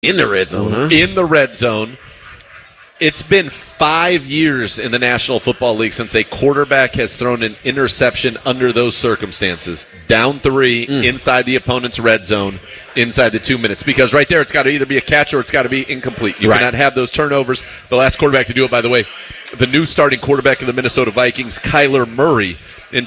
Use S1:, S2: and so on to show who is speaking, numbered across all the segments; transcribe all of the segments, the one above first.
S1: In the red zone, huh?
S2: In the red zone. It's been 5 years in the National Football League since a quarterback has thrown an interception under those circumstances. Down 3, inside the opponent's red zone, inside the 2 minutes. Because right there, it's got to either be a catch or it's got to be incomplete. You cannot have those turnovers. The last quarterback to do it, by the way, the new starting quarterback of the Minnesota Vikings, Kyler Murray, in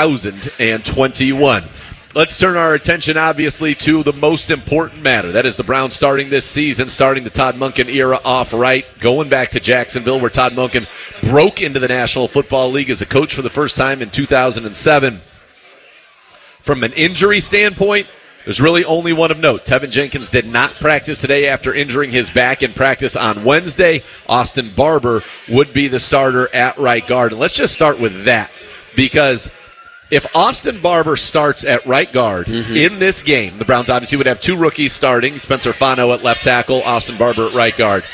S2: 2021. Let's turn our attention, obviously, to the most important matter. That is the Browns starting this season, starting the Todd Monken era off right, going back to Jacksonville, where Todd Monken broke into the National Football League as a coach for the first time in 2007. From an injury standpoint, there's really only one of note. Tevin Jenkins did not practice today after injuring his back in practice on Wednesday. Austin Barber would be the starter at right guard. And let's just start with that, because if Austin Barber starts at right guard in this game, the Browns obviously would have 2 rookies starting, Spencer Fano at left tackle, Austin Barber at right guard.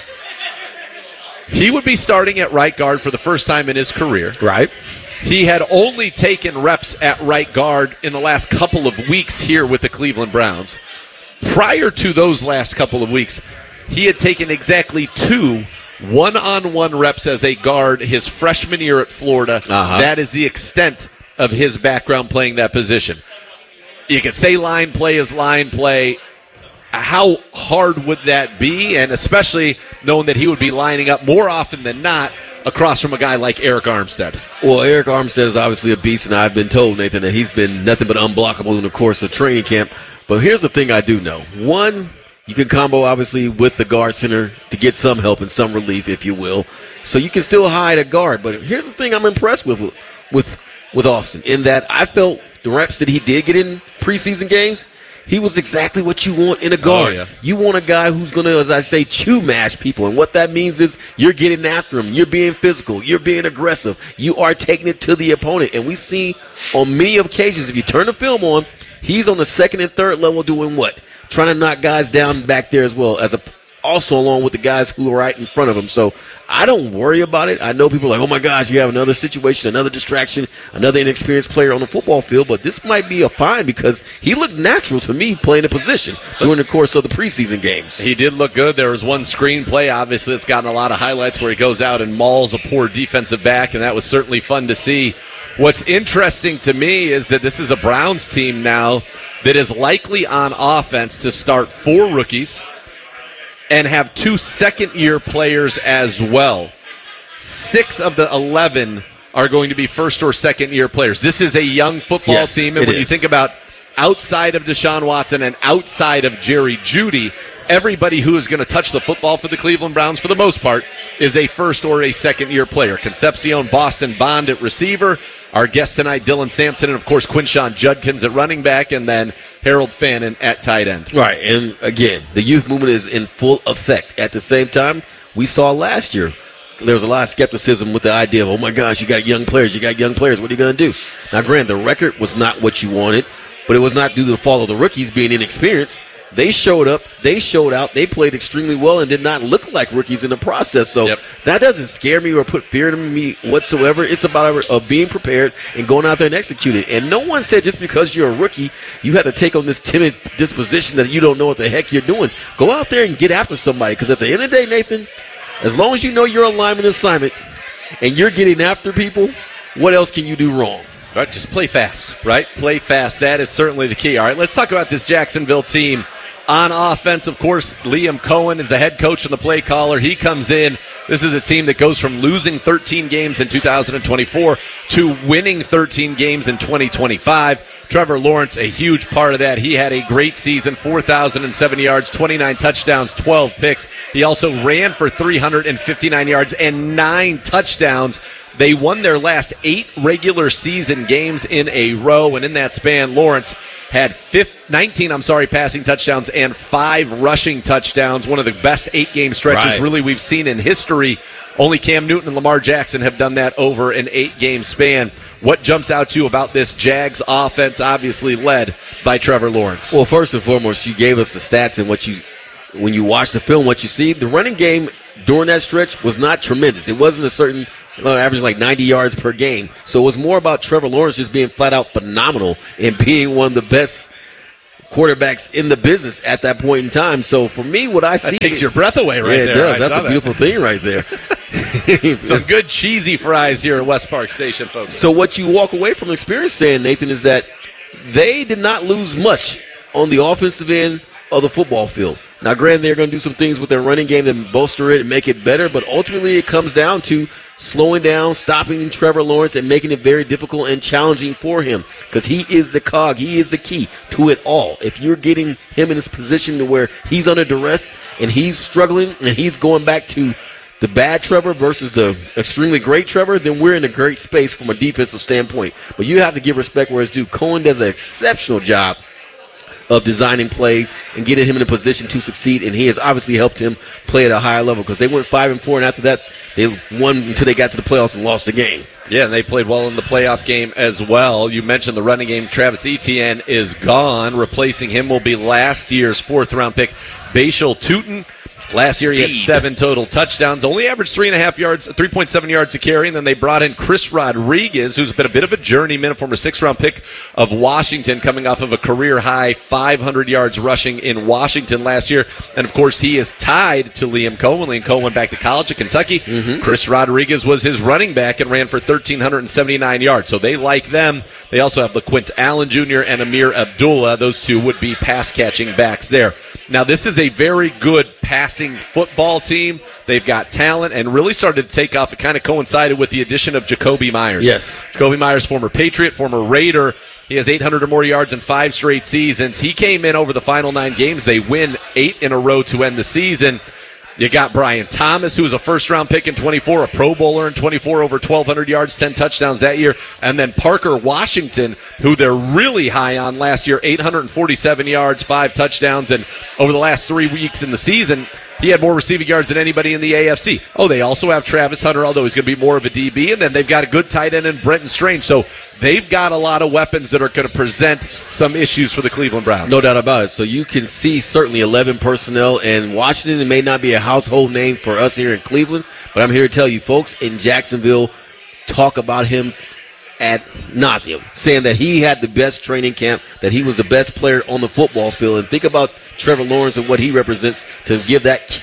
S2: He would be starting at right guard for the first time in his career.
S1: Right.
S2: He had only taken reps at right guard in the last couple of weeks here with the Cleveland Browns. Prior to those last couple of weeks, he had taken exactly 2 one-on-one reps as a guard his freshman year at Florida. That is the extent of his background playing that position. You could say line play is line play. How hard would that be? And especially knowing that he would be lining up more often than not across from a guy like Eric Armstead.
S1: Well, Eric Armstead is obviously a beast, and I've been told, Nathan, that he's been nothing but unblockable in the course of training camp. But here's the thing I do know. One, you can combo, obviously, with the guard center to get some help and some relief, if you will. So you can still hide a guard. But here's the thing I'm impressed with Austin, in that I felt the reps that he did get in preseason games, he was exactly what you want in a guard.
S2: Oh, yeah.
S1: You want a guy who's going to, as I say, chew mash people. And what that means is you're getting after him. You're being physical. You're being aggressive. You are taking it to the opponent. And we see on many occasions, if you turn the film on, he's on the second and third level doing what? Trying to knock guys down back there as well, also along with the guys who are right in front of him. So I don't worry about it. I know people are like, oh, my gosh, you have another situation, another distraction, another inexperienced player on the football field. But this might be a fine because he looked natural to me playing the position during the course of the preseason games.
S2: He did look good. There was one screenplay, obviously, that's gotten a lot of highlights where he goes out and mauls a poor defensive back, and that was certainly fun to see. What's interesting to me is that this is a Browns team now that is likely on offense to start 4 rookies and have 2 second-year players as well. 6 of the 11 are going to be first- or second-year players. This is a young football team, and when you think about outside of Deshaun Watson and outside of Jerry Jeudy, everybody who is going to touch the football for the Cleveland Browns, for the most part, is a first- or a second-year player. Concepcion, Boston Bond at receiver. Our guest tonight, Dylan Sampson, and, of course, Quinshon Judkins at running back, and then Harold Fannin at tight end.
S1: Right, and, again, the youth movement is in full effect. At the same time, we saw last year there was a lot of skepticism with the idea of, oh, my gosh, you got young players, what are you going to do? Now, granted, the record was not what you wanted, but it was not due to the fault of the rookies being inexperienced. They showed up, they showed out, they played extremely well and did not look like rookies in the process. So that doesn't scare me or put fear in me whatsoever. It's about being prepared and going out there and executing. And no one said just because you're a rookie, you have to take on this timid disposition that you don't know what the heck you're doing. Go out there and get after somebody, because at the end of the day, Nathan, as long as you know your alignment assignment and you're getting after people, what else can you do wrong?
S2: Right, just play fast, right? Play fast. That is certainly the key. All right, let's talk about this Jacksonville team. On offense, of course, Liam Cohen is the head coach and the play caller. He comes in. This is a team that goes from losing 13 games in 2024 to winning 13 games in 2025. Trevor Lawrence, a huge part of that. He had a great season, 4,070 yards, 29 touchdowns, 12 picks. He also ran for 359 yards and 9 touchdowns. They won their last 8 regular season games in a row, and in that span, Lawrence had 19 passing touchdowns and 5 rushing touchdowns, one of the best 8-game stretches really we've seen in history. Only Cam Newton and Lamar Jackson have done that over an 8-game span. What jumps out to you about this Jags offense, obviously led by Trevor Lawrence?
S1: Well, first and foremost, you gave us the stats, and when you watch the film, what you see, the running game during that stretch was not tremendous. It wasn't a certain average like 90 yards per game. So it was more about Trevor Lawrence just being flat out phenomenal and being one of the best quarterbacks in the business at that point in time. So for me, what I see,
S2: that takes your breath away right
S1: yeah,
S2: there.
S1: It does. That's a beautiful thing right there.
S2: Some good cheesy fries here at West Park Station, folks.
S1: So what you walk away from the experience saying, Nathan, is that they did not lose much on the offensive end of the football field. Now, granted, they're going to do some things with their running game to bolster it and make it better, but ultimately it comes down to slowing down, stopping Trevor Lawrence, and making it very difficult and challenging for him, because he is the cog. He is the key to it all. If you're getting him in this position to where he's under duress and he's struggling and he's going back to the bad Trevor versus the extremely great Trevor, then we're in a great space from a defensive standpoint. But you have to give respect where it's due. Cohen does an exceptional job of designing plays and getting him in a position to succeed, and he has obviously helped him play at a higher level, because they went 5-4, and after that they won until they got to the playoffs and lost the game.
S2: Yeah, and they played well in the playoff game as well. You mentioned the running game. Travis Etienne is gone. Replacing him will be last year's 4th-round pick, Bashal Tutin. Last year he had 7 total touchdowns, only averaged 3.7 yards a carry, and then they brought in Chris Rodriguez, who's been a bit of a journeyman, a former 6th-round pick of Washington, coming off of a career-high 500 yards rushing in Washington last year. And, of course, he is tied to Liam Cohen. Liam Cohen went back to college at Kentucky. Chris Rodriguez was his running back and ran for 1,379 yards. So they like them. They also have LaQuint Allen Jr. and Amir Abdullah. Those two would be pass-catching backs there. Now, this is a very good passing football team. They've got talent and really started to take off. It kind of coincided with the addition of Jacoby Myers.
S1: Yes.
S2: Jacoby Myers, former Patriot, former Raider. He has 800 or more yards in 5 straight seasons. He came in over the final 9 games. They win 8 in a row to end the season. You got Brian Thomas, who was a first-round pick in 24, a Pro Bowler in 24, over 1,200 yards, 10 touchdowns that year. And then Parker Washington, who they're really high on last year, 847 yards, 5 touchdowns. And over the last 3 weeks in the season, he had more receiving yards than anybody in the AFC. Oh, they also have Travis Hunter, although he's going to be more of a DB. And then they've got a good tight end in Brenton Strange. So they've got a lot of weapons that are going to present some issues for the Cleveland Browns.
S1: No doubt about it. So you can see certainly 11 personnel, and Washington may not be a household name for us here in Cleveland, but I'm here to tell you, folks in Jacksonville talk about him ad nauseum, saying that he had the best training camp, that he was the best player on the football field. And think about Trevor Lawrence and what he represents, to give that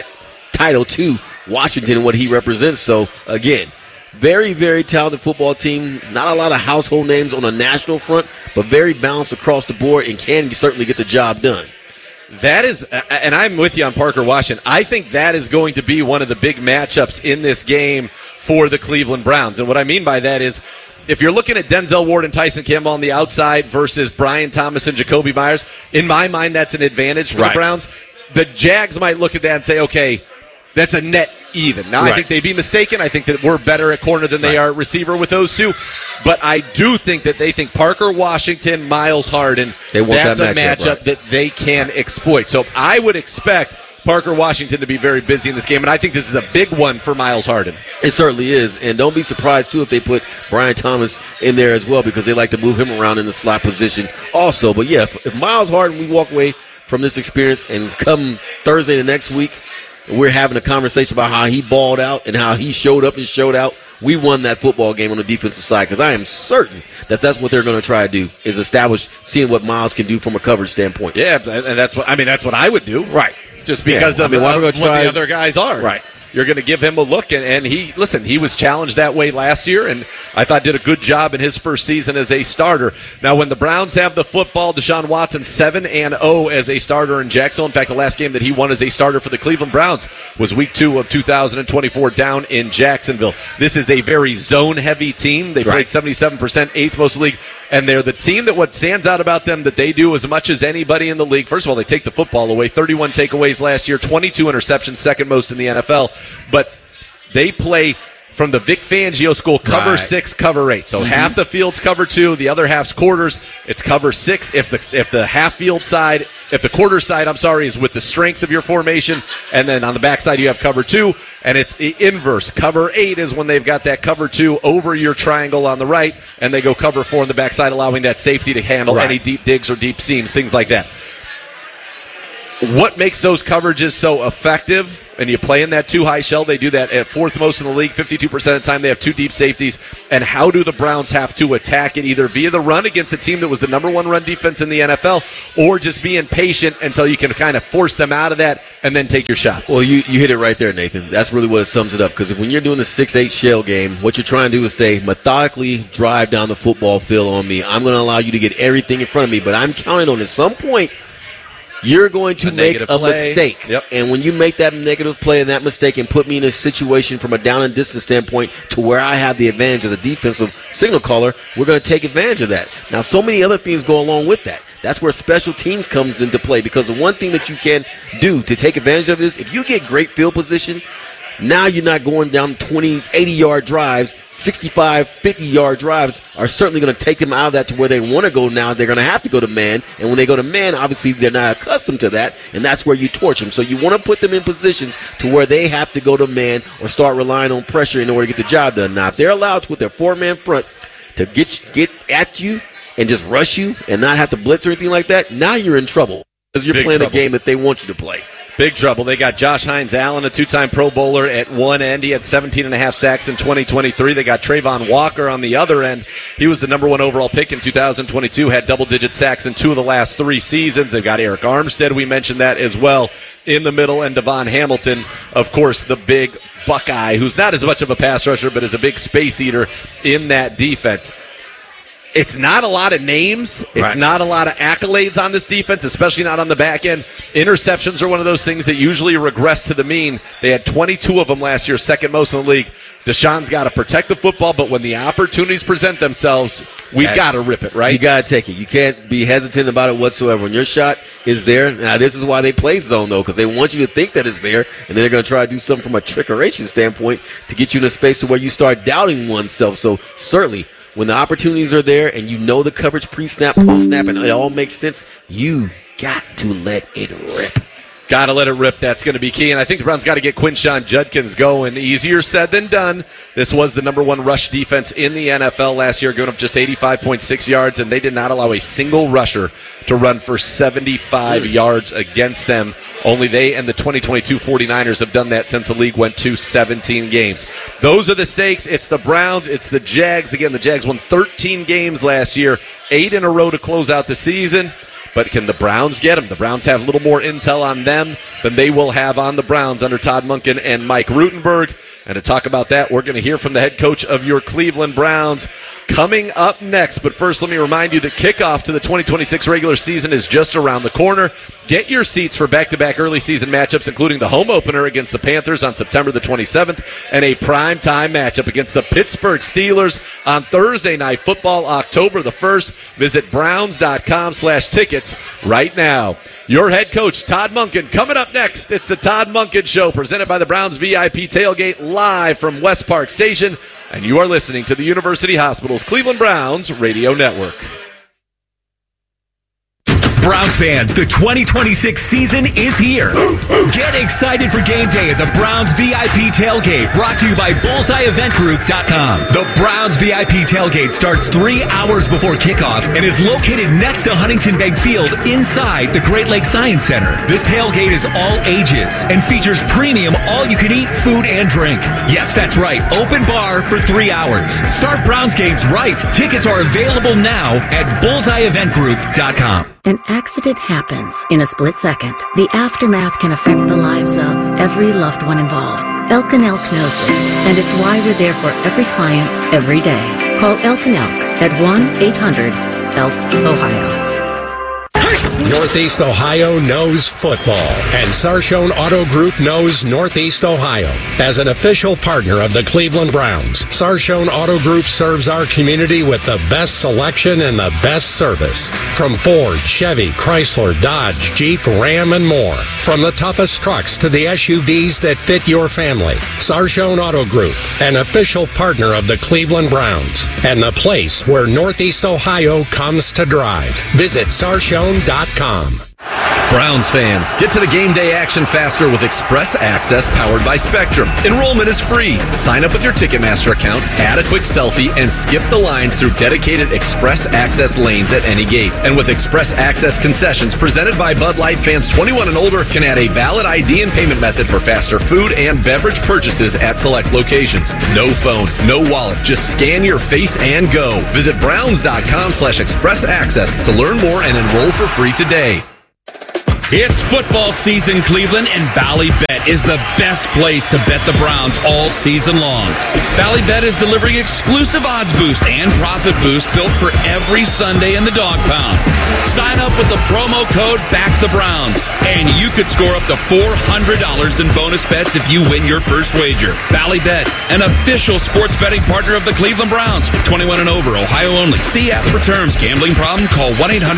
S1: title to Washington and what he represents. So, again, very, very talented football team. Not a lot of household names on a national front, but very balanced across the board and can certainly get the job done.
S2: That is, and I'm with you on Parker Washington. I think that is going to be one of the big matchups in this game for the Cleveland Browns. And what I mean by that is, if you're looking at Denzel Ward and Tyson Campbell on the outside versus Brian Thomas and Jacoby Myers, in my mind, that's an advantage for the Browns. The Jags might look at that and say, okay, that's a net even. Now, I think they'd be mistaken. I think that we're better at corner than they are at receiver with those two. But I do think that they think Parker Washington, Miles Harden, that's a matchup that they can exploit. So I would expect Parker Washington to be very busy in this game, and I think this is a big one for Miles Harden.
S1: It certainly is, and don't be surprised, too, if they put Brian Thomas in there as well, because they like to move him around in the slot position also. But, yeah, if Miles Harden, we walk away from this experience and come Thursday the next week, we're having a conversation about how he balled out and how he showed up and showed out, we won that football game on the defensive side, because I am certain that that's what they're going to try to do, is establish seeing what Miles can do from a coverage standpoint.
S2: Yeah, and that's what I would do.
S1: Right.
S2: Just because of what the other guys are.
S1: Right.
S2: You're going to give him a look, and he was challenged that way last year, and I thought did a good job in his first season as a starter. Now, when the Browns have the football, Deshaun Watson 7-0 as a starter in Jacksonville. In fact, the last game that he won as a starter for the Cleveland Browns was Week 2 of 2024 down in Jacksonville. This is a very zone-heavy team. They played 77%, 8th most in the league, and they're the team that what stands out about them that they do as much as anybody in the league. First of all, they take the football away, 31 takeaways last year, 22 interceptions, 2nd most in the NFL. But they play from the Vic Fangio school, cover 6, cover 8. So half the field's cover 2, the other half's quarters. It's cover 6 if the half field side, if the quarter side, is with the strength of your formation, and then on the backside you have cover 2, and it's the inverse. Cover 8 is when they've got that cover 2 over your triangle on the right, and they go cover 4 on the backside, allowing that safety to handle any deep digs or deep seams, things like that. What makes those coverages so effective? And you play in that two high shell. They do that at fourth most in the league. 52% of the time they have two deep safeties. And how do the Browns have to attack it, either via the run against a team that was the number one run defense in the NFL, or just being patient until you can kind of force them out of that and then take your shots?
S1: Well, you hit it right there, Nathan. That's really what it sums it up. Because when you're doing the 6-8 shell game, what you're trying to do is say, methodically drive down the football field on me. I'm going to allow you to get everything in front of me, but I'm counting on at some point you're going to make a mistake.
S2: Yep.
S1: And when you make that negative play and that mistake and put me in a situation from a down and distance standpoint to where I have the advantage as a defensive signal caller, we're going to take advantage of that. Now, so many other things go along with that. That's where special teams comes into play, because the one thing that you can do to take advantage of is if you get great field position, now you're not going down 20, 80-yard drives. 65, 50-yard drives are certainly going to take them out of that to where they want to go now. They're going to have to go to man. And when they go to man, obviously they're not accustomed to that, and that's where you torch them. So you want to put them in positions to where they have to go to man or start relying on pressure in order to get the job done. Now, if they're allowed to, with their four-man front, to get at you and just rush you and not have to blitz or anything like that, now you're in trouble because you're playing the game that they want you to play.
S2: Big trouble. They got Josh Hines-Allen, a two-time Pro Bowler, at one end. He had 17.5 sacks in 2023. They got Trayvon Walker on the other end. He was the number one overall pick in 2022, had double-digit sacks in 2 of the last 3 seasons. They've got Eric Armstead, we mentioned that as well, in the middle, and Devon Hamilton, of course, the big Buckeye, who's not as much of a pass rusher, but is a big space eater in that defense. It's not a lot of names. It's not a lot of accolades on this defense, especially not on the back end. Interceptions are one of those things that usually regress to the mean. They had 22 of them last year, second most in the league. Deshaun's got to protect the football, but when the opportunities present themselves, we've got to rip it, right?
S1: You got to take it. You can't be hesitant about it whatsoever. When your shot is there, now this is why they play zone, though, because they want you to think that it's there, and then they're going to try to do something from a trickeration standpoint to get you in a space to where you start doubting oneself. So certainly, when the opportunities are there and you know the coverage pre-snap, post-snap, and it all makes sense, you got to let it rip.
S2: Got to let it rip. That's going to be key. And I think the Browns got to get Quinshon Judkins going. Easier said than done. This was the number one rush defense in the NFL last year, going up just 85.6 yards, and they did not allow a single rusher to run for 75 yards against them. Only they and the 2022 49ers have done that since the league went to 17 games. Those are the stakes. It's the Browns. It's the Jags. Again, the Jags won 13 games last year, 8 in a row to close out the season. But can the Browns get them? The Browns have a little more intel on them than they will have on the Browns under Todd Monken and Mike Rutenberg. And to talk about that, we're going to hear from the head coach of your Cleveland Browns coming up next. But first, let me remind you that kickoff to the 2026 regular season is just around the corner. Get your seats for back-to-back early season matchups, including the home opener against the Panthers on September the 27th and a primetime matchup against the Pittsburgh Steelers on Thursday Night Football, October the 1st. Visit browns.com/tickets right now. Your head coach, Todd Monken, coming up next. It's the Todd Monken Show, presented by the Browns VIP Tailgate, live from West Park Station. And you are listening to the University Hospital's Cleveland Browns Radio Network.
S3: Browns fans, the 2026 season is here. Get excited for game day at the Browns VIP Tailgate, brought to you by BullseyeEventGroup.com. The Browns VIP Tailgate starts 3 hours before kickoff and is located next to Huntington Bank Field inside the Great Lakes Science Center. This tailgate is all ages and features premium all-you-can-eat food and drink. Yes, that's right, open bar for 3 hours. Start Browns games right. Tickets are available now at BullseyeEventGroup.com.
S4: An accident happens in a split second. The aftermath can affect the lives of every loved one involved. Elk and Elk knows this, and it's why we're there for every client, every day. Call Elk and Elk at 1-800-ELK-OHIO.
S5: Northeast Ohio knows football, and Sarshone Auto Group knows Northeast Ohio. As an official partner of the Cleveland Browns, Sarshone Auto Group serves our community with the best selection and the best service. From Ford, Chevy, Chrysler, Dodge, Jeep, Ram, and more. From the toughest trucks to the SUVs that fit your family. Sarshone Auto Group, an official partner of the Cleveland Browns, and the place where Northeast Ohio comes to drive. Visit Sarshone.com.
S2: Browns fans, get to the game day action faster with Express Access powered by Spectrum. Enrollment is free. Sign up with your Ticketmaster account, add a quick selfie, and skip the lines through dedicated Express Access lanes at any gate. And with Express Access concessions presented by Bud Light, fans 21 and older can add a valid ID and payment method for faster food and beverage purchases at select locations. No phone, no wallet, just scan your face and go. Visit browns.com/express access to learn more and enroll for free today.
S3: It's football season, Cleveland, and Ballybet is the best place to bet the Browns all season long. Ballybet is delivering exclusive odds boost and profit boost built for every Sunday in the dog pound. Sign up with the promo code BACKTHEBROWNS, and you could score up to $400 in bonus bets if you win your first wager. Ballybet, an official sports betting partner of the Cleveland Browns. 21 and over, Ohio only. See app for terms. Gambling problem? Call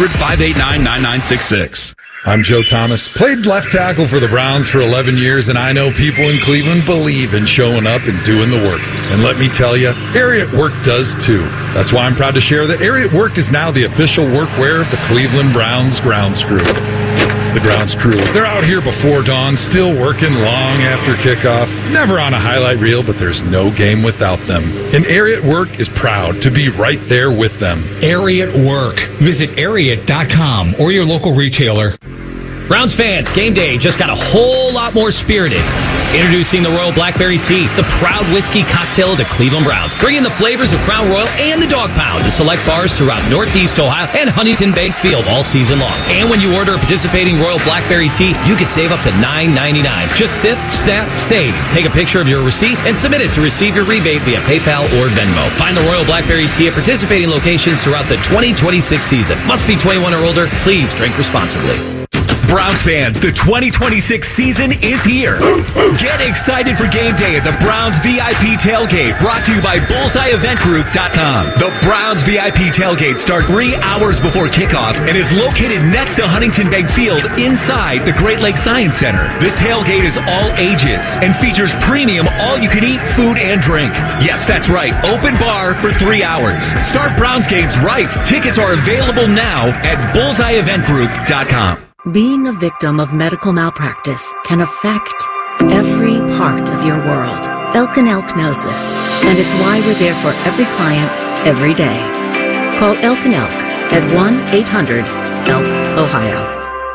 S3: 1-800-589-9966.
S6: I'm Joe Thomas. Played left tackle for the Browns for 11 years, and I know people in Cleveland believe in showing up and doing the work. And let me tell you, Ariat Work does too. That's why I'm proud to share that Ariat Work is now the official workwear of the Cleveland Browns grounds crew. The grounds crew, they're out here before dawn, still working long after kickoff. Never on a highlight reel, but there's no game without them. And Ariat Work is proud to be right there with them.
S7: Ariat Work. Visit Ariat.com or your local retailer.
S8: Browns fans, game day just got a whole lot more spirited. Introducing the Royal Blackberry Tea, the proud whiskey cocktail of the Cleveland Browns. Bringing the flavors of Crown Royal and the Dog Pound to select bars throughout Northeast Ohio and Huntington Bank Field all season long. And when you order a participating Royal Blackberry Tea, you can save up to $9.99. Just sip, snap, save. Take a picture of your receipt and submit it to receive your rebate via PayPal or Venmo. Find the Royal Blackberry Tea at participating locations throughout the 2026 season. Must be 21 or older. Please drink responsibly.
S3: Browns fans, the 2026 season is here. Get excited for game day at the Browns VIP Tailgate, brought to you by BullseyeEventGroup.com. The Browns VIP Tailgate starts 3 hours before kickoff and is located next to Huntington Bank Field inside the Great Lakes Science Center. This tailgate is all ages and features premium all-you-can-eat food and drink. Yes, that's right, open bar for 3 hours. Start Browns games right. Tickets are available now at BullseyeEventGroup.com.
S4: Being a victim of medical malpractice can affect every part of your world. Elk and Elk knows this, and it's why we're there for every client, every day. Call Elk and Elk at 1-800-ELK-OHIO.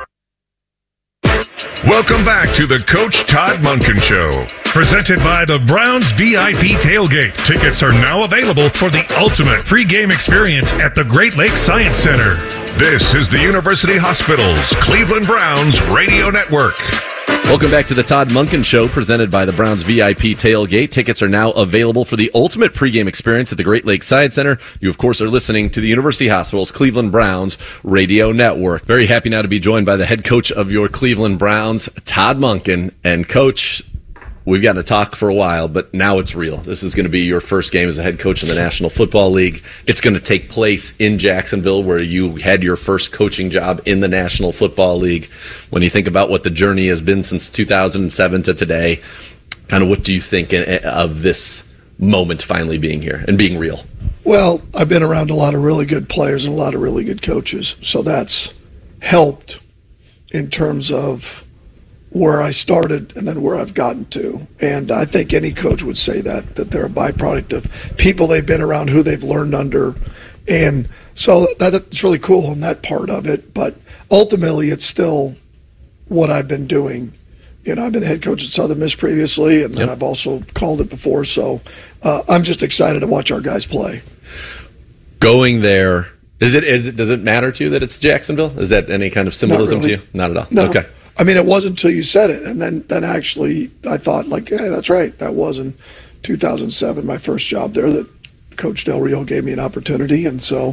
S9: Welcome back to the Coach Todd Monken Show, presented by the Browns VIP Tailgate. Tickets are now available for the ultimate pregame experience at the Great Lakes Science Center. This is the University Hospitals Cleveland Browns Radio Network.
S2: Welcome back to the Todd Monken Show, presented by the Browns VIP Tailgate. Tickets are now available for the ultimate pregame experience at the Great Lakes Science Center. You, of course, are listening to the University Hospitals Cleveland Browns Radio Network. Very happy now to be joined by the head coach of your Cleveland Browns, Todd Monken. And, Coach, we've gotten to talk for a while, but now it's real. This is going to be your first game as a head coach in the National Football League. It's going to take place in Jacksonville, where you had your first coaching job in the National Football League. When you think about what the journey has been since 2007 to today, kind of what do you think of this moment finally being here and being real?
S10: Well, I've been around a lot of really good players and a lot of really good coaches, so that's helped in terms of where I started and then where I've gotten to. And I think any coach would say that they're a byproduct of people they've been around, who they've learned under. And so that's really cool in that part of it. But ultimately, it's still what I've been doing. You know, I've been head coach at Southern Miss previously, and then I've also called it before. So I'm just excited to watch our guys play.
S2: Going there, does it matter to you that it's Jacksonville? Is that any kind of symbolism to you? Not at all.
S10: No.
S2: Okay.
S10: I mean, it wasn't until you said it, and then actually I thought, like, yeah, that's right. That was in 2007, my first job there, that Coach Del Rio gave me an opportunity, and so,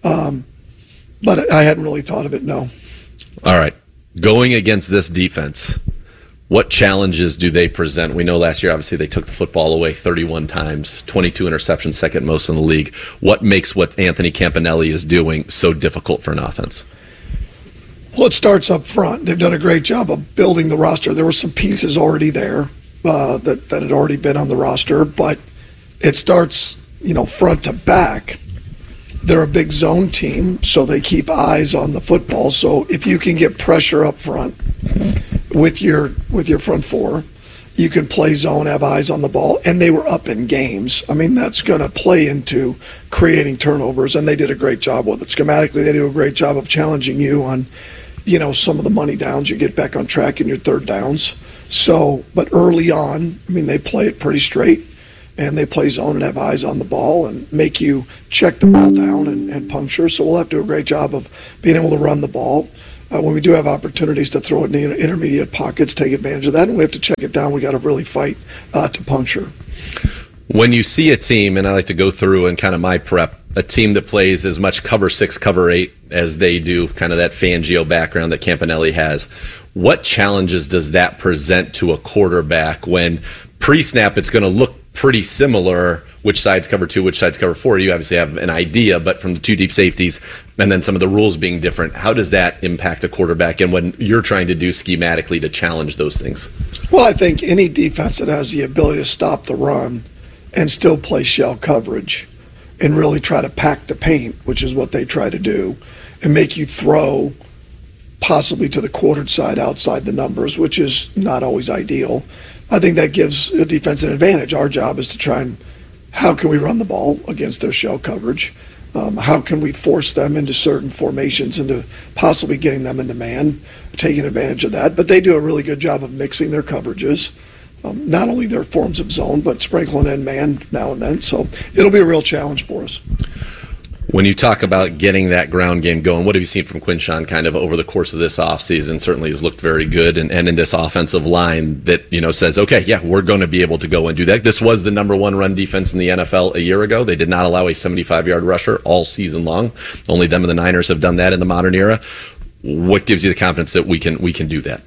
S10: but I hadn't really thought of it, no.
S2: All right. Going against this defense, what challenges do they present? We know last year, obviously, they took the football away 31 times, 22 interceptions, second most in the league. What makes what Anthony Campanelli is doing so difficult for an offense?
S10: Well, it starts up front. They've done a great job of building the roster. There were some pieces already there that had already been on the roster, but it starts, front to back. They're a big zone team, so they keep eyes on the football. So if you can get pressure up front with your front four, you can play zone, have eyes on the ball, and they were up in games. I mean, that's going to play into creating turnovers, and they did a great job with it. Schematically, they do a great job of challenging you on, some of the money downs. You get back on track in your third downs. So, but early on, I mean, they play it pretty straight, and they play zone and have eyes on the ball and make you check the ball down and puncture. So we'll have to do a great job of being able to run the ball. When we do have opportunities to throw it in the intermediate pockets, take advantage of that, and we have to check it down. We got to really fight to puncture.
S2: When you see a team, and I like to go through and kind of my prep, a team that plays as much cover 6, cover 8 as they do, kind of that Fangio background that Campanelli has, what challenges does that present to a quarterback when pre-snap it's going to look pretty similar, which sides cover 2, which sides cover 4? You obviously have an idea, but from the 2 deep safeties and then some of the rules being different, how does that impact a quarterback and when you're trying to do schematically to challenge those things?
S10: Well, I think any defense that has the ability to stop the run and still play shell coverage and really try to pack the paint, which is what they try to do, and make you throw possibly to the quartered side outside the numbers, which is not always ideal. I think that gives a defense an advantage. Our job is to try and how can we run the ball against their shell coverage? How can we force them into certain formations, into possibly getting them into man, taking advantage of that? But they do a really good job of mixing their coverages, not only their forms of zone, but sprinkling in man now and then. So it'll be a real challenge for us.
S2: When you talk about getting that ground game going, what have you seen from Quinshon kind of over the course of this offseason? Certainly has looked very good, and in this offensive line that, says, okay, yeah, we're going to be able to go and do that. This was the number 1 run defense in the NFL a year ago. They did not allow a 75-yard rusher all season long. Only them and the Niners have done that in the modern era. What gives you the confidence that we can do that?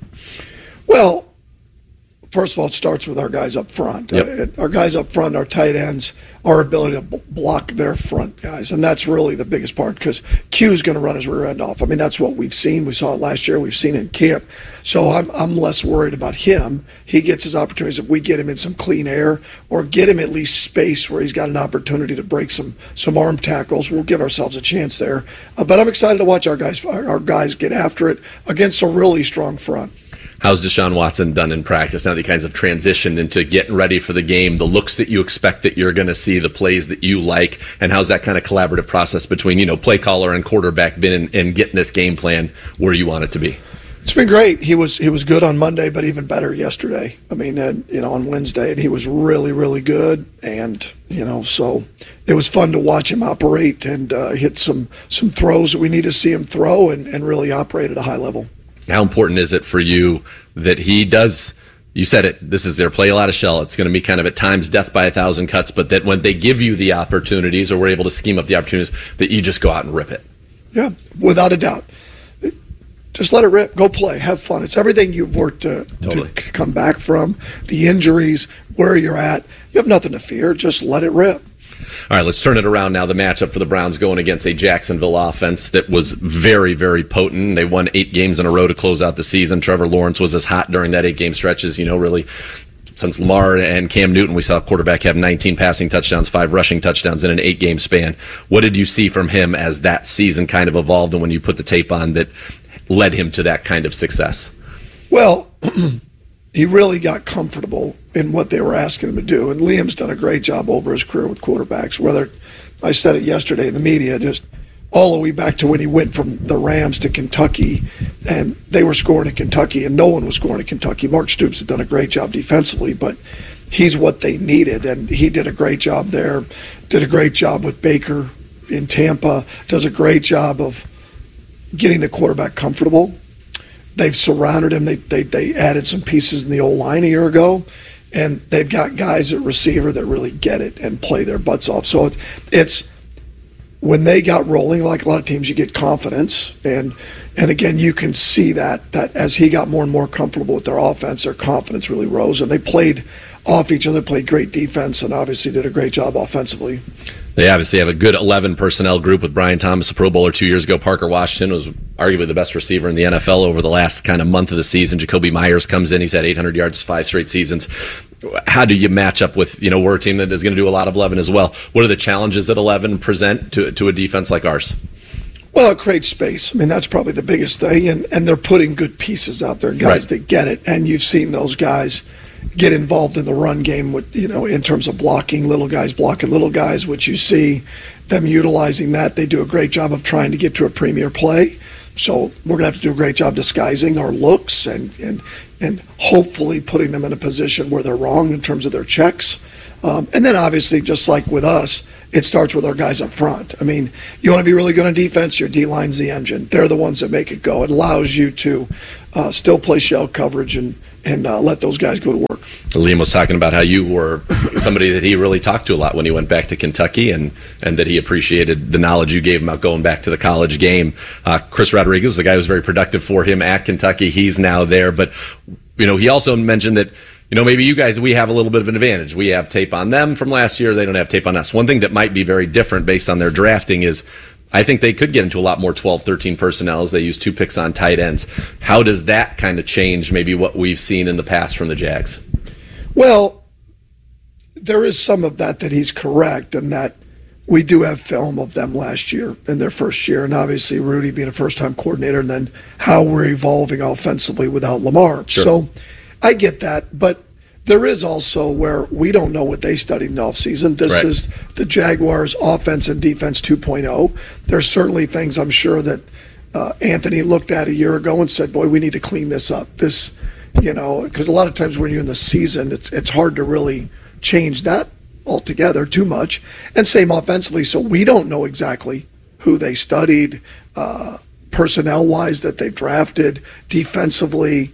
S10: Well, first of all, it starts with our guys up front.
S2: Yep.
S10: Our guys up front, our tight ends, our ability to block their front guys. And that's really the biggest part because Q is going to run his rear end off. I mean, that's what we've seen. We saw it last year. We've seen it in camp. So I'm less worried about him. He gets his opportunities if we get him in some clean air or get him at least space where he's got an opportunity to break some arm tackles. We'll give ourselves a chance there. But I'm excited to watch our guys get after it against a really strong front.
S2: How's Deshaun Watson done in practice now that he kind of transitioned into getting ready for the game, the looks that you expect that you're going to see, the plays that you like, and how's that kind of collaborative process between, play caller and quarterback been in getting this game plan where you want it to be?
S10: It's been great. He was good on Monday, but even better yesterday. I mean, on Wednesday, and he was really, really good. And, so it was fun to watch him operate and hit some throws that we need to see him throw and really operate at a high level.
S2: How important is it for you that he does, you said it, this is their play a lot of shell. It's going to be kind of at times death by 1,000 cuts, but that when they give you the opportunities or we're able to scheme up the opportunities, that you just go out and rip it?
S10: Yeah, without a doubt. Just let it rip. Go play. Have fun. It's everything you've worked to come back from, the injuries, where you're at. You have nothing to fear. Just let it rip.
S2: All right, let's turn it around now. The matchup for the Browns going against a Jacksonville offense that was very, very potent. They won 8 games in a row to close out the season. Trevor Lawrence was as hot during that 8-game stretch as, really since Lamar and Cam Newton. We saw a quarterback have 19 passing touchdowns, 5 rushing touchdowns in an 8-game span. What did you see from him as that season kind of evolved and when you put the tape on that led him to that kind of success?
S10: Well, he really got comfortable in what they were asking him to do. And Liam's done a great job over his career with quarterbacks. Whether I said it yesterday in the media, just all the way back to when he went from the Rams to Kentucky, and they were scoring at Kentucky, and no one was scoring at Kentucky. Mark Stoops had done a great job defensively, but he's what they needed, and he did a great job there. Did a great job with Baker in Tampa. Does a great job of getting the quarterback comfortable. They've surrounded him. They added some pieces in the O-line a year ago, and they've got guys at receiver that really get it and play their butts off. So it's when they got rolling, like a lot of teams, you get confidence, and again, you can see that as he got more and more comfortable with their offense, their confidence really rose, and they played off each other, played great defense, and obviously did a great job offensively.
S2: They obviously have a good 11 personnel group with Brian Thomas, a Pro Bowler 2 years ago. Parker Washington was arguably the best receiver in the NFL over the last kind of month of the season. Jacoby Myers comes in. He's had 800 yards 5 straight seasons. how do you match up with, we're a team that is going to do a lot of 11 as well. What are the challenges that 11 present to a defense like ours?
S10: Well, it creates space. I mean, that's probably the biggest thing. And they're putting good pieces out there, guys that get it. And you've seen those guys get involved in the run game with, in terms of blocking little guys, which you see them utilizing that. They do a great job of trying to get to a premier play. So we're going to have to do a great job disguising our looks and hopefully putting them in a position where they're wrong in terms of their checks. And then obviously, just like with us, it starts with our guys up front. I mean, you want to be really good on defense, your D-line's the engine. They're the ones that make it go. It allows you to still play shell coverage and let those guys go to work.
S2: Liam was talking about how you were somebody that he really talked to a lot when he went back to Kentucky, and that he appreciated the knowledge you gave him about going back to the college game. Chris Rodriguez, the guy who was very productive for him at Kentucky, he's now there. But, he also mentioned that, maybe you guys, we have a little bit of an advantage. We have tape on them from last year. They don't have tape on us. One thing that might be very different based on their drafting is I think they could get into a lot more 12, 13 personnel as they use 2 picks on tight ends. How does that kind of change maybe what we've seen in the past from the Jags?
S10: Well, there is some of that he's correct, and that we do have film of them last year in their first year, and obviously Rudy being a first-time coordinator, and then how we're evolving offensively without Lamar.
S2: Sure.
S10: So I get that, but there is also where we don't know what they studied in the offseason. This is the Jaguars' offense and defense 2.0. There's certainly things I'm sure that Anthony looked at a year ago and said, boy, we need to clean this up. This, because a lot of times when you're in the season, it's hard to really change that altogether too much. And same offensively, so we don't know exactly who they studied personnel-wise that they've drafted, defensively,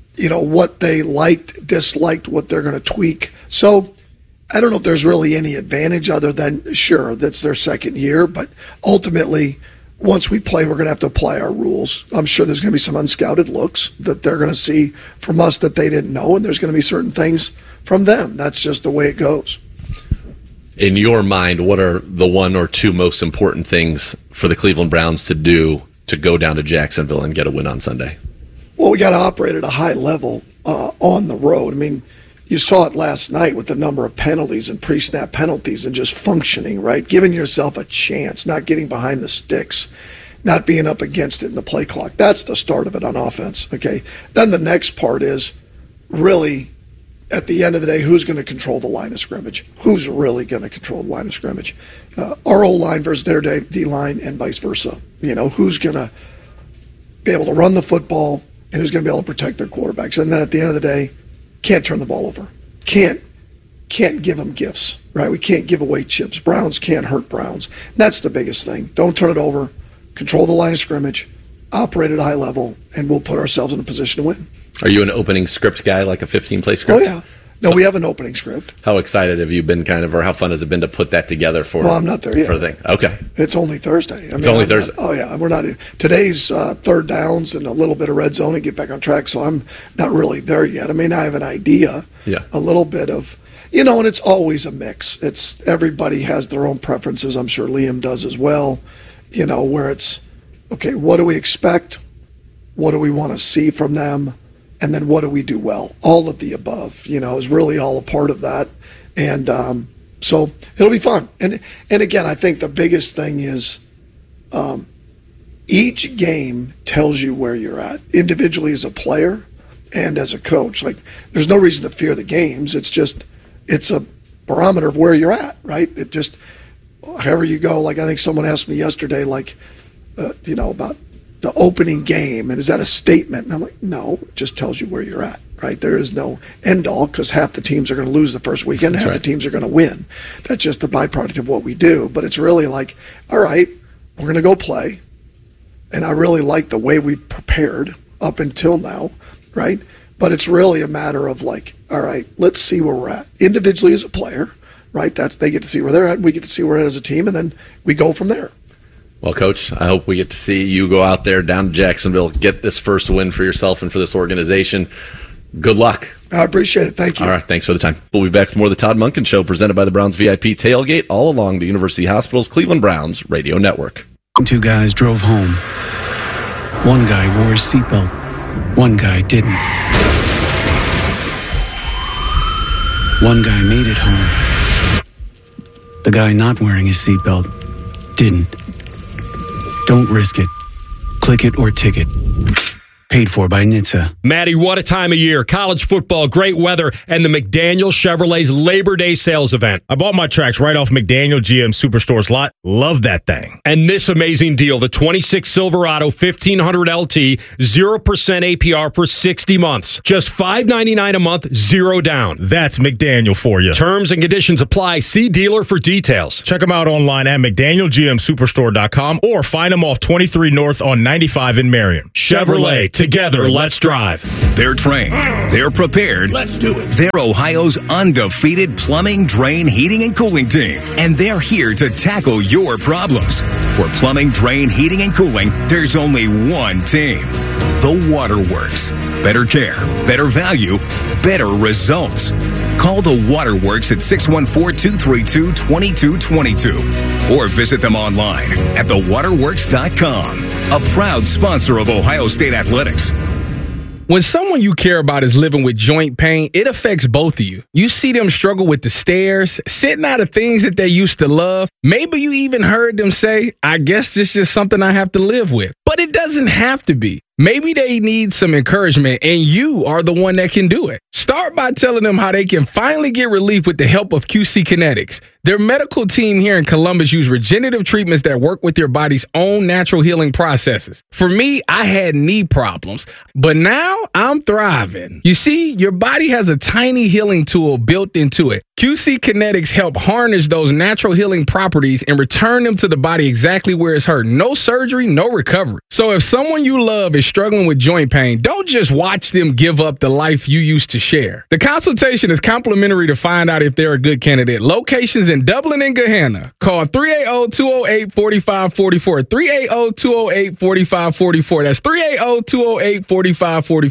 S10: what they liked, disliked, what they're going to tweak. So I don't know if there's really any advantage other than, sure, that's their second year, but ultimately, once we play, we're going to have to apply our rules. I'm sure there's going to be some unscouted looks that they're going to see from us that they didn't know, and there's going to be certain things from them. That's just the way it goes.
S2: In your mind, what are the 1 or 2 most important things for the Cleveland Browns to do to go down to Jacksonville and get a win on Sunday?
S10: Well, we got to operate at a high level on the road. I mean, you saw it last night with the number of penalties and pre-snap penalties and just functioning, right? Giving yourself a chance, not getting behind the sticks, not being up against it in the play clock. That's the start of it on offense, okay? Then the next part is really, at the end of the day, who's going to control the line of scrimmage? Who's really going to control the line of scrimmage? Our O-line versus their D-line and vice versa. Who's going to be able to run the football and who's going to be able to protect their quarterbacks. And then at the end of the day, can't turn the ball over. Can't give them gifts, right? We can't give away chips. Browns can't hurt Browns. That's the biggest thing. Don't turn it over. Control the line of scrimmage. Operate at a high level, and we'll put ourselves in a position to win.
S2: Are you an opening script guy, like a 15-play script?
S10: Oh, yeah. No, we have an opening script.
S2: How excited have you been or how fun has it been to put that together for?
S10: Well, I'm not there yet.
S2: For the thing. Okay.
S10: It's only Thursday.
S2: It's only Thursday.
S10: We're not. Today's third downs and a little bit of red zone and get back on track, so I'm not really there yet. I mean, I have an idea, a little bit of, and it's always a mix. It's everybody has their own preferences. I'm sure Liam does as well, where it's, okay, what do we expect? What do we want to see from them? And then what do we do well? All of the above, is really all a part of that. And so it'll be fun. And again, I think the biggest thing is each game tells you where you're at, individually as a player and as a coach. Like, there's no reason to fear the games. It's a barometer of where you're at, right? It just, however you go, like I think someone asked me yesterday, about the opening game, and is that a statement? And I'm like, no, it just tells you where you're at, right? There is no end all, because half the teams are going to lose the first weekend, half the teams are going to win. That's just a byproduct of what we do. But it's really like, all right, we're going to go play, and I really like the way we've prepared up until now, right? But it's really a matter of like, all right, let's see where we're at individually as a player, right? They get to see where they're at, and we get to see where we're at as a team, and then we go from there.
S2: Well, Coach, I hope we get to see you go out there down to Jacksonville, get this first win for yourself and for this organization. Good luck.
S10: I appreciate it. Thank you.
S2: All right. Thanks for the time. We'll be back with more of the Todd Monken Show, presented by the Browns VIP Tailgate, all along the University Hospital's Cleveland Browns radio network.
S11: 2 guys drove home. One guy wore his seatbelt. One guy didn't. One guy made it home. The guy not wearing his seatbelt didn't. Don't risk it. Click it or ticket. Paid for by NHTSA.
S12: Maddie, what a time of year. College football, great weather, and the McDaniel Chevrolet's Labor Day sales event.
S13: I bought my tracks right off McDaniel GM Superstore's lot. Love that thing.
S12: And this amazing deal, the 26 Silverado 1500 LT, 0% APR for 60 months. Just $599 a month, zero down.
S13: That's McDaniel for you.
S12: Terms and conditions apply. See dealer for details.
S13: Check them out online at McDanielGMSuperstore.com or find them off 23 North on 95 in Marion.
S12: Chevrolet. Together, let's drive.
S3: They're trained. They're prepared.
S6: Let's do it.
S3: They're Ohio's undefeated plumbing, drain, heating, and cooling team. And they're here to tackle your problems. For plumbing, drain, heating, and cooling, there's only one team. The Waterworks. Better care, better value, better results. Call the Waterworks at 614-232-2222 or visit them online at thewaterworks.com. A proud sponsor of Ohio State Athletics.
S14: When someone you care about is living with joint pain, it affects both of you. You see them struggle with the stairs, sitting out of things that they used to love. Maybe you even heard them say, I guess it's just something I have to live with. But it doesn't have to be. Maybe they need some encouragement, and you are the one that can do it. Start by telling them how they can finally get relief with the help of QC Kinetics. Their medical team here in Columbus use regenerative treatments that work with your body's own natural healing processes. For me, I had knee problems, but now I'm thriving. You see, your body has a tiny healing tool built into it. QC Kinetics help harness those natural healing properties and return them to the body exactly where it's hurt. No surgery, no recovery. So if someone you love is struggling with joint pain, don't just watch them give up the life you used to share. The consultation is complimentary to find out if they're a good candidate. Locations in Dublin and Gahanna. Call 380-208-4544. 380-208-4544. That's 380-208-4544.